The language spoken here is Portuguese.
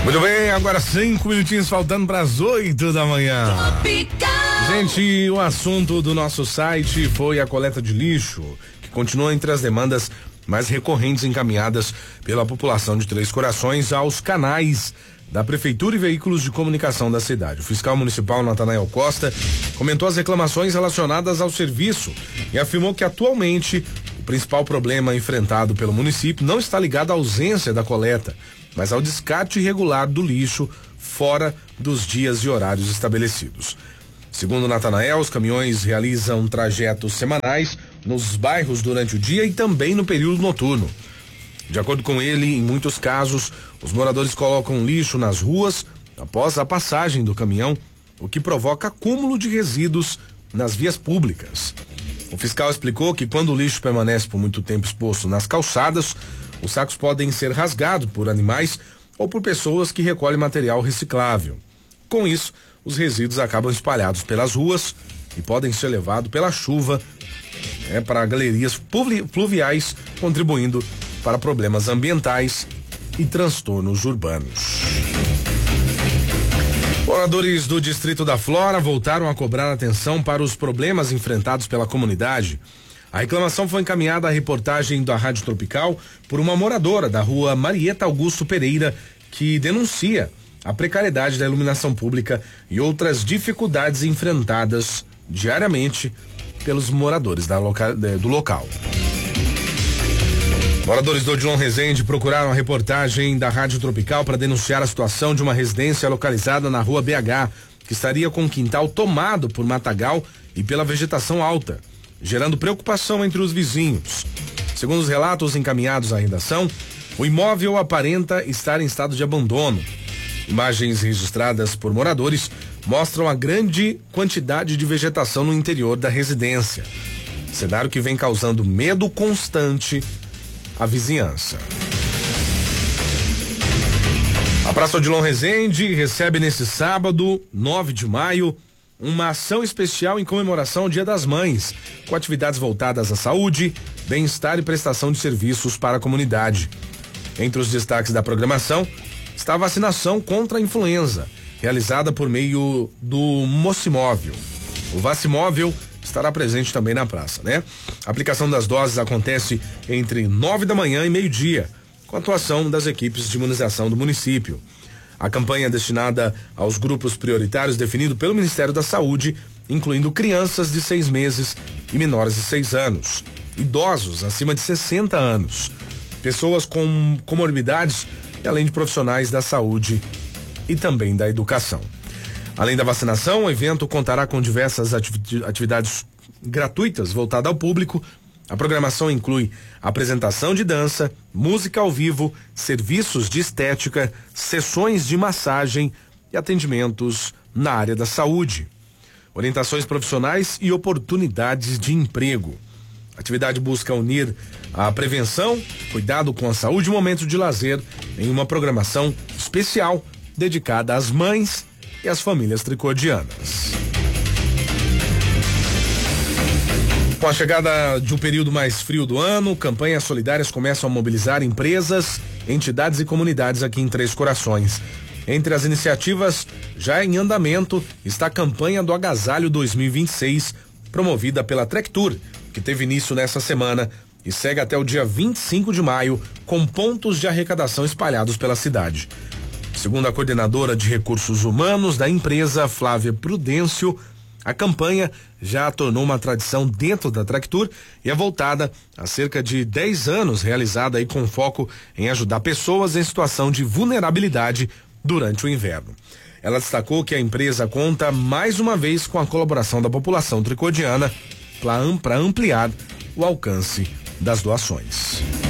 Muito bem, agora 5 minutinhos faltando para as 8 da manhã. Gente, o assunto do nosso site foi a coleta de lixo, que continua entre as demandas mais recorrentes encaminhadas pela população de Três Corações aos canais da Prefeitura e veículos de comunicação da cidade. O fiscal municipal Natanael Costa comentou as reclamações relacionadas ao serviço e afirmou que atualmente o principal problema enfrentado pelo município não está ligado à ausência da coleta, mas ao descarte irregular do lixo fora dos dias e horários estabelecidos. Segundo Natanael, os caminhões realizam trajetos semanais nos bairros durante o dia e também no período noturno. De acordo com ele, em muitos casos, os moradores colocam lixo nas ruas após a passagem do caminhão, o que provoca acúmulo de resíduos nas vias públicas. O fiscal explicou que quando o lixo permanece por muito tempo exposto nas calçadas, os sacos podem ser rasgados por animais ou por pessoas que recolhem material reciclável. Com isso, os resíduos acabam espalhados pelas ruas e podem ser levados pela chuva para galerias pluviais, contribuindo para problemas ambientais e transtornos urbanos. Moradores do Distrito da Flora voltaram a cobrar atenção para os problemas enfrentados pela comunidade. A reclamação foi encaminhada à reportagem da Rádio Tropical por uma moradora da rua Marieta Augusto Pereira, que denuncia a precariedade da iluminação pública e outras dificuldades enfrentadas diariamente pelos moradores do local. Moradores do Odilon Rezende procuraram a reportagem da Rádio Tropical para denunciar a situação de uma residência localizada na rua BH, que estaria com um quintal tomado por matagal e pela vegetação alta, gerando preocupação entre os vizinhos. Segundo os relatos encaminhados à redação, o imóvel aparenta estar em estado de abandono. Imagens registradas por moradores mostram a grande quantidade de vegetação no interior da residência, cenário que vem causando medo constante à vizinhança. A Praça Odilon Rezende recebe nesse sábado, 9 de maio, uma ação especial em comemoração ao Dia das Mães, com atividades voltadas à saúde, bem-estar e prestação de serviços para a comunidade. Entre os destaques da programação está a vacinação contra a influenza, realizada por meio do Mocimóvel. O Vacimóvel estará presente também na praça, né? A aplicação das doses acontece entre 9 da manhã e meio-dia, com a atuação das equipes de imunização do município. A campanha é destinada aos grupos prioritários definidos pelo Ministério da Saúde, incluindo crianças de 6 meses e menores de 6 anos, idosos acima de 60 anos, pessoas com comorbidades e além de profissionais da saúde e também da educação. Além da vacinação, o evento contará com diversas atividades gratuitas voltadas ao público. A programação inclui apresentação de dança, música ao vivo, serviços de estética, sessões de massagem e atendimentos na área da saúde, orientações profissionais e oportunidades de emprego. A atividade busca unir a prevenção, cuidado com a saúde e momentos de lazer em uma programação especial dedicada às mães e às famílias tricodianas. Com a chegada de um período mais frio do ano, campanhas solidárias começam a mobilizar empresas, entidades e comunidades aqui em Três Corações. Entre as iniciativas já em andamento está a campanha do Agasalho 2026, promovida pela Trectur, que teve início nessa semana e segue até o dia 25 de maio, com pontos de arrecadação espalhados pela cidade. Segundo a coordenadora de recursos humanos da empresa, Flávia Prudêncio, a campanha já tornou uma tradição dentro da Trectur e é voltada há cerca de 10 anos, realizada aí com foco em ajudar pessoas em situação de vulnerabilidade durante o inverno. Ela destacou que a empresa conta mais uma vez com a colaboração da população tricodiana para ampliar o alcance das doações.